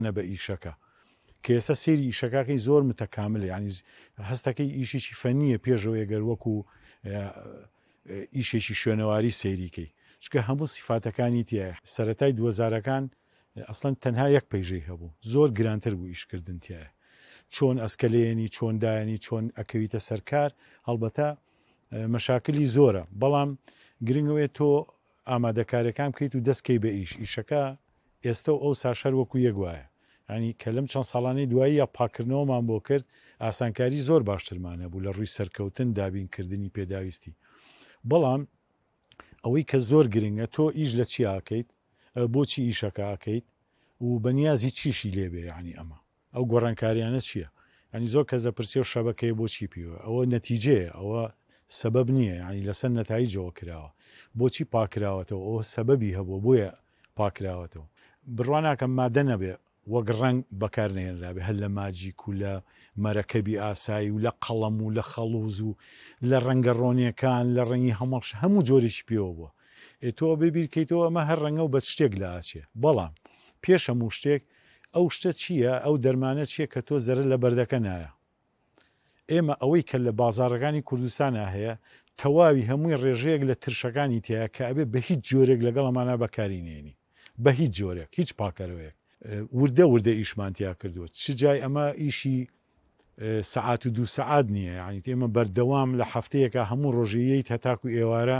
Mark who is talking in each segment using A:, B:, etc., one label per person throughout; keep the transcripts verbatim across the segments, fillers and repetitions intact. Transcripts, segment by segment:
A: نە بە ئیشەکە کە ئێستا سێری ئیشەکەی زۆر متەکامل ینی هەستەکەی ئیشێکی فەنیە پێشەوە ئەگەر وەکو ئیشێکی شوێنەواری سەیریکەی چکە هەموو سیفاتەکانی تایە سەرەتای دووەزارەکان ئەسڵەن تەنها یەک پەیژەی هەبوو زۆر گرانتر بوو ئیشکردن تایە چۆن ئەسکەلێنی چۆن دایانی چۆن ئەکەویتە سەرکار هەڵبەتە مەشاکلی زۆرە بەڵام گرنگەوەی تۆ ئامادەکارەکان بکەیت و دەستکەی بە ئیش ئیشەکە ئێستا و ئەو ساشەر وەکو یەک وایە ینی کە لەم چەند ساڵانەی دوایی یا پاکردنەوەمان بۆ کرد ئاسانکاری زۆر باشترمانە بوو لە ڕووی سەرکەوتن دابینکردنی پێداویستی بەڵام ئەوەی کە زۆر گرنگە تۆ ئیش لە چی ئاکەیت بۆچی ئیشەکە ئاکەیت و بەنیازی چیشی لێبێ ینی ئەمە ئەو گۆڕانکاریانە چییە ینی زۆر کەس دەپرسێ و شەبەکەی بۆچی پێوە ئەوە نەتیجەیە ئەوە سەبەب نییە ینی لەسەر نەتایجەوە کراوە بۆچی پاکراوەتەوە ئەوە سەبەبی هەبووە بۆیە پاکراوەتەوە بڕواناکەم مادە نەبێ وەک ڕنگ بەکارنێنرابێ هەر لە ماجیک و لە مەرەکەبی ئاسایی و لە قەڵەم و لە خەڵوز و لە ڕەنگە ڕۆنیەکان لە ڕەنگی هەمەڵش هەموو جۆرێکی پێوە بووە ئێتۆ ببیرکەیتەوە ئەمە هەر ڕەنگە و بە شتێک لە ئاچێ بەڵام پێش هەموو شتێک ئەو شتە چییە ئەو دەرمانە چییە کە تۆ زەرە لە بەردەکە نایە ئێمە ئەوەی کە لە بازارەکانی کوردستانە هەیە تەواوی هەمووی ڕێژەیەک لە ترشەکانی تایە کە ئەبێ بە هیچ جۆرێک لەگەڵەمانە بەکارینێنی بە هیچ جۆرێک هیچ پاکەرەوەیەک وردە وردە ئیشمانتیا کردووە چ جای ئەمە ئیشی سەعات و دوو سەعات نییە ینی ئێمە بەردەوام لە هەفتەیەکە هەموو ڕۆژەیەیت هەتاکو ئێوارە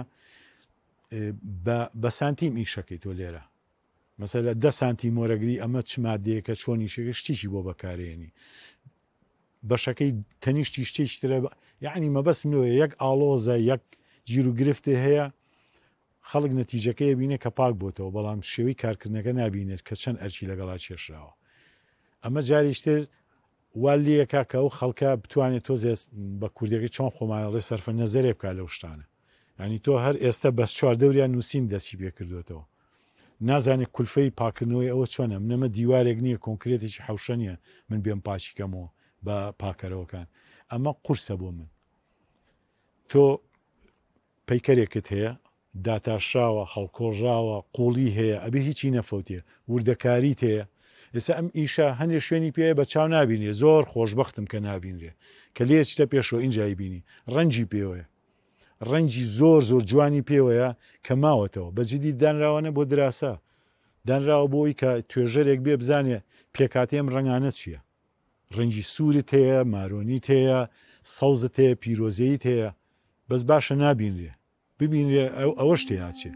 A: بە سانتیم ئیشەکەی تۆ لێرە مەسەلە دە سانتیم وەرەگری ئەمە چ مادەیەکە چۆن ئیشەکە شتێکی بۆ بەکارێنی بەشەکەی تەنیشتی شتێکی ترە یعنی مەبەستمەوە یەک ئاڵۆزە یەک گیر و گرفتێ هەیە خەڵک نەتیجەکەی بینێ کە پاک بۆتەوە بەڵام شێوەی کارکردنەکە نبینێت کە چەند ئەرچی لەگەڵا کێشراوە ئەمە جاریشتر وا لەکە کە ئەو خەڵکە بتوانێت تۆ بە کوردەکەی چۆن خۆمانەڵێ سەرفە نەزەرێ بکات لەو شتانە ینی تۆ هەر ئێستا بەس چواردەوریان نووسین دەستی پێ کردوێتەوە نازانێت کولفەی پاکردنەوەی ئەوە چۆنە منەمە دیوارێک نییە کۆنکرێتێکی حوشە نیە من بێم پاچیکەمەوە بە پاکەرەوەکان ئەمە قورسە بۆ من تۆ پەیکەرێکت هەیە داتاشراوە هەڵکۆڕراوە قوڵی هەیە ئەبێ هیچی نەفەوتێ وردەکاریت هەیە ئێستا ئەم ئیشە هەندێک شوێنی پێ بە چاو نبینێ زۆر خۆشببختم کە نبینرێ کە لێ چتە پێشەوە ئینجای بینی ڕەنجی پێوەیە ڕەنجی زۆر زۆر جوانی پێوەیە کە ماوەتەوە بەجددی دانراوانە بۆ دراسا دانراوە بۆی کە توێژەرێک بێ بزانێ پێکاتێم ڕەنگانە چییە ڕەنجی سوورت هەیە مارۆنیت هەیە سەوزت هەیە پیرۆزەیت هەیە بەس باشە نبینرێ ببینێ ئەوە شتێناچێ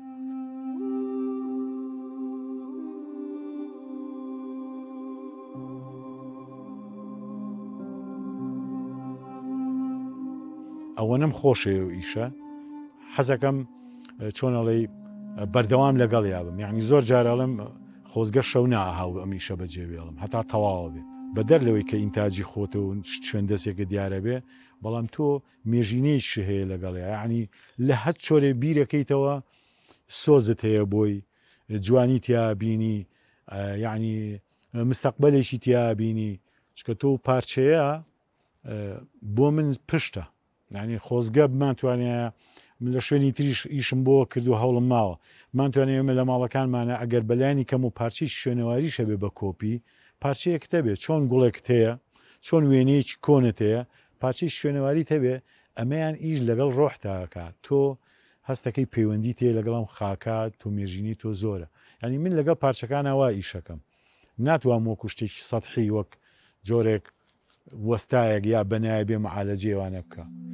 A: ئەوە نەم خۆشێ و ئیشە حەزەکەم چۆنەڵێ بەردەوام لەگەڵ یابم یعنی زۆر جارەڵم خۆزگە شەو ناهاو ئەمیشە بەجێوێڵم هەتا تەواوە بێ بەدەر لەوەی کە ئینتاجی خۆتە و شوێن دەستێکە دیارە بێ بەڵام تۆ مێژینەیش هەیە لەگەڵەیە ینی لە هەت چۆرێ بیرەکەیتەوە سۆزت هەیە بۆی جوانی تیا بینی یعنی مستەقبلێکی تیا بینی چکە تۆ پارچەیە بۆ من پشتە ینی خۆزگە بمانتوانێت من لە شوێنی تریش ئیشم بۆ کرد و هەوڵم ماوە مانتوانێت ئێمە لە ماڵەکانمانە ئەگەر بەلایانی کەم و پارچەی شوێنەواریشە بێ بە کۆپی پارچەیەک هەبێ چۆن گوڵێکت هەیە چۆن وێنەیەکی کۆنت هەیە پارچەی شوێنەواری هەبێ ئەمەیان ئیش لەگەڵ ڕۆحتاکات تۆ هەستەکەی پەیوەندی تێ لەگەڵم خاکات تۆ مێژینی تۆ زۆرە ینی من لەگەڵ پارچەکان ئەوا ئیشەکەم ناتوان وەکو شتێکی سەدحی وەک جۆرێک وەستایەک یا بەنایە بێ مەعالەجێوانە بکە